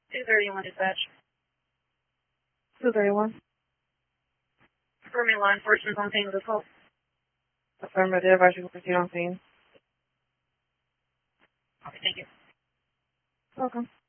231 dispatch. 231. Affirmative, law enforcement on scene of the assault. Affirmative, I should proceed on scene. Okay, thank you. Welcome.